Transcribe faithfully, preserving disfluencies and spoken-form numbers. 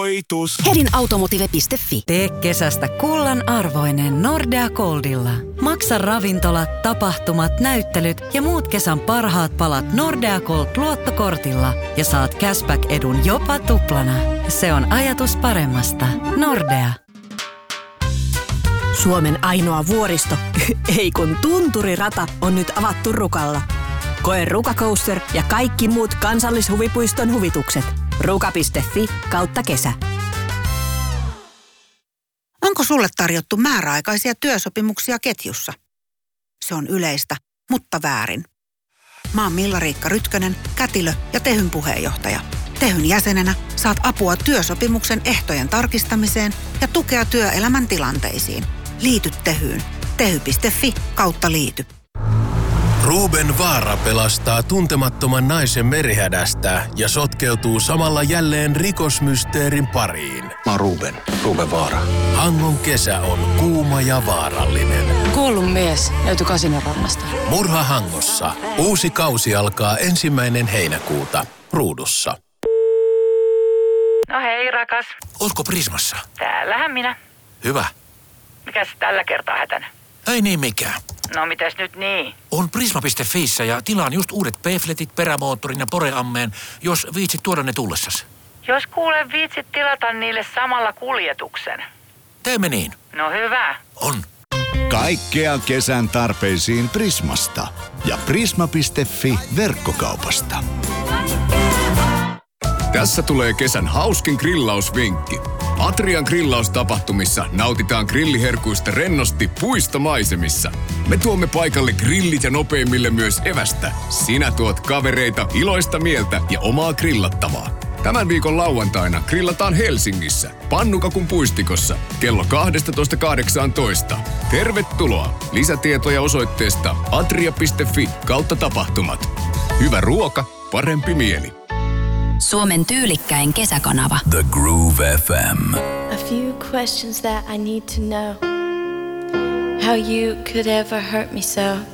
Hedin automotive piste fi. Tee kesästä kullan arvoinen Nordea Goldilla. Maksa ravintolat, tapahtumat, näyttelyt ja muut kesän parhaat palat Nordea Gold luottokortilla ja saat cashback-edun jopa tuplana. Se on ajatus paremmasta. Nordea. Suomen ainoa vuoristo, ei kun tunturirata, on nyt avattu Rukalla. Koe Ruka Coaster ja kaikki muut kansallishuvipuiston huvitukset. ruka piste fi kautta kesä. Onko sulle tarjottu määräaikaisia työsopimuksia ketjussa? Se on yleistä, mutta väärin. Mä oon Milla-Riikka Rytkönen, kätilö ja Tehyn puheenjohtaja. Tehyn jäsenenä saat apua työsopimuksen ehtojen tarkistamiseen ja tukea työelämän tilanteisiin. Liity Tehyyn. tehy piste fi kautta liity. Ruben Vaara pelastaa tuntemattoman naisen merihädästä ja sotkeutuu samalla jälleen rikosmysteerin pariin. Mä oon Ruben, Ruben Vaara. Hangon kesä on kuuma ja vaarallinen. Kuollut mies löytyi Kasinorannasta. Murha Hangossa. Uusi kausi alkaa ensimmäinen heinäkuuta. Ruudussa. No hei rakas. Ootko Prismassa? Täällähän minä. Hyvä. Mikäs tällä kertaa hätänä? Ei niin mikään. No mitäs nyt niin? On Prisma piste fiissä ja tilaan just uudet P-fletit, perämoottorin ja poreammeen, jos viitsit tuoda ne tullessas. Jos kuule viitsit tilata niille samalla kuljetuksen. Teemme niin. No hyvä. On. Kaikkea kesän tarpeisiin Prismasta ja prisma piste fi verkkokaupasta. Tässä tulee kesän hauskin grillausvinkki. Atrian grillaustapahtumissa nautitaan grilliherkuista rennosti puistomaisemissa. Me tuomme paikalle grillit ja nopeimmille myös evästä. Sinä tuot kavereita, iloista mieltä ja omaa grillattavaa. Tämän viikon lauantaina grillataan Helsingissä, Pannukakun puistikossa, kello kaksitoista kahdeksantoista. Tervetuloa! Lisätietoja osoitteesta atria piste fi kautta tapahtumat. Hyvä ruoka, parempi mieli. Suomen tyylikkäin kesäkanava. The Groove F M. A few questions that I need to know. How you could ever hurt me so.